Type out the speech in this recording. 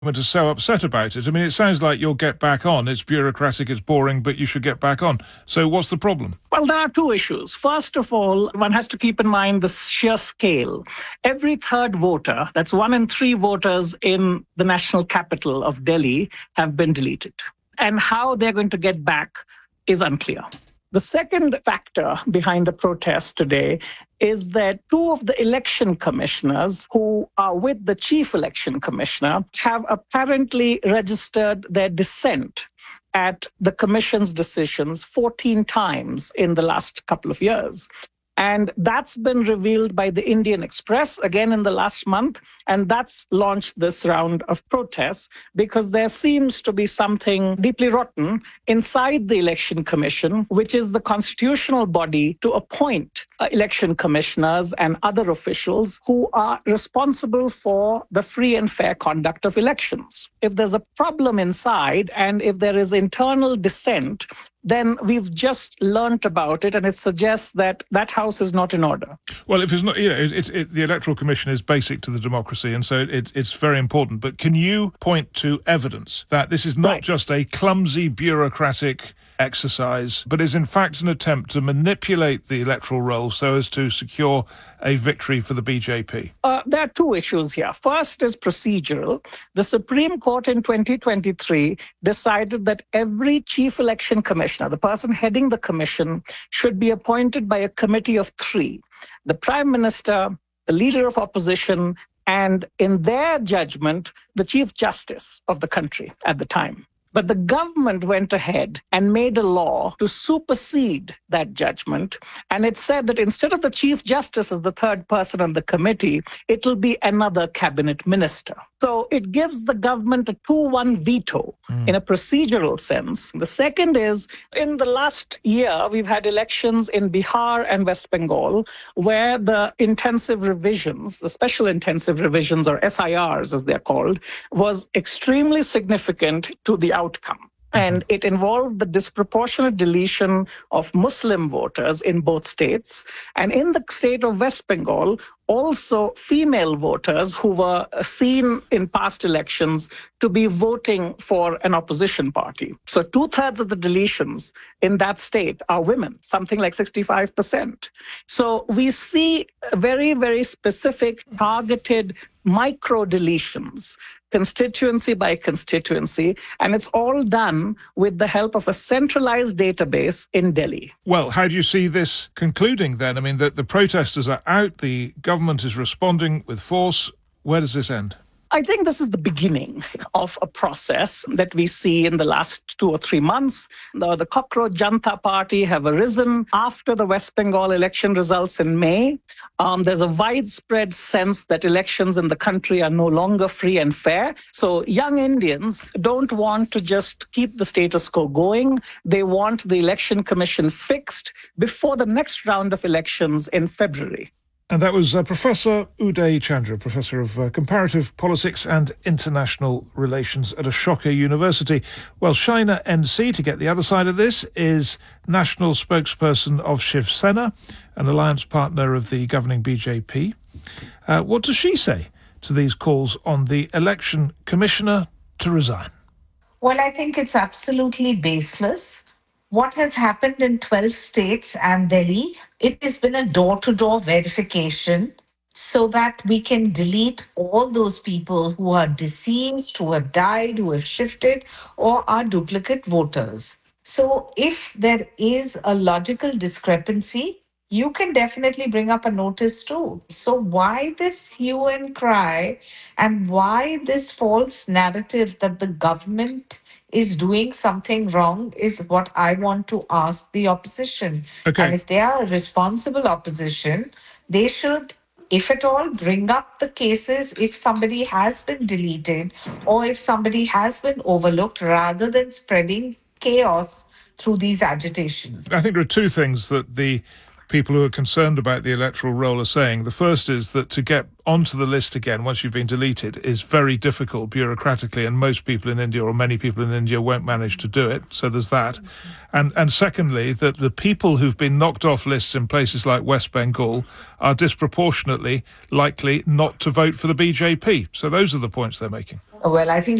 are so upset about it. I mean, it sounds like you'll get back on. It's bureaucratic, it's boring, but you should get back on. So what's the problem? Well, there are two issues. First of all, one has to keep in mind the sheer scale. Every third voter, that's 1 in 3 voters in the national capital of Delhi, have been deleted. And how they're going to get back is unclear. The second factor behind the protest today is that 2 of the election commissioners who are with the chief election commissioner have apparently registered their dissent at the commission's decisions 14 times in the last couple of years. And that's been revealed by the Indian Express again in the last month. And that's launched this round of protests because there seems to be something deeply rotten inside the Election Commission, which is the constitutional body to appoint election commissioners and other officials who are responsible for the free and fair conduct of elections. If there's a problem inside and if there is internal dissent, then we've just learnt about it, and it suggests that that house is not in order. Well, if it's not, the Electoral Commission is basic to the democracy, and so it's very important. But can you point to evidence that this is not just a clumsy bureaucratic exercise, but is in fact an attempt to manipulate the electoral roll so as to secure a victory for the BJP? There are 2 issues here. First is procedural. The Supreme Court in 2023 decided that every chief election commissioner, the person heading the commission, should be appointed by a committee of 3. The Prime Minister, the Leader of Opposition, and in their judgment, the Chief Justice of the country at the time. But the government went ahead and made a law to supersede that judgment. And it said that instead of the Chief Justice as the third person on the committee, it will be another cabinet minister. So it gives the government a 2-1 veto in a procedural sense. The second is, in the last year, we've had elections in Bihar and West Bengal, where the intensive revisions, the special intensive revisions, or SIRs as they're called, was extremely significant to the outcome. And it involved the disproportionate deletion of Muslim voters in both states. And in the state of West Bengal, also female voters who were seen in past elections to be voting for an opposition party. So 2/3 of the deletions in that state are women, something like 65%. So we see very, very specific targeted micro deletions, constituency by constituency, and it's all done with the help of a centralized database in Delhi. Well, how do you see this concluding then? I mean, the protesters are out, the government is responding with force. Where does this end? I think this is the beginning of a process that we see in the last 2 or 3 months. The Cockroach Janata Party have arisen after the West Bengal election results in May. There's a widespread sense that elections in the country are no longer free and fair. So young Indians don't want to just keep the status quo going. They want the Election Commission fixed before the next round of elections in February. And that was Professor Uday Chandra, Professor of Comparative Politics and International Relations at Ashoka University. Well, Shaina NC, to get the other side of this, is national spokesperson of Shiv Sena, an alliance partner of the governing BJP. What does she say to these calls on the election commissioner to resign? Well, I think it's absolutely baseless. What has happened in 12 states and Delhi, it has been a door-to-door verification so that we can delete all those people who are deceased, who have died, who have shifted, or are duplicate voters. So if there is a logical discrepancy, you can definitely bring up a notice too. So why this hue and cry, and why this false narrative that the government is doing something wrong is what I want to ask the opposition. Okay. And if they are a responsible opposition, they should, if at all, bring up the cases if somebody has been deleted or if somebody has been overlooked, rather than spreading chaos through these agitations. I think there are 2 things that the people who are concerned about the electoral roll are saying. The first is that to get onto the list again once you've been deleted is very difficult bureaucratically, and most people in India, or many people in India, won't manage to do it. So there's that. And secondly, that the people who've been knocked off lists in places like West Bengal are disproportionately likely not to vote for the BJP. So those are the points they're making. Well, I think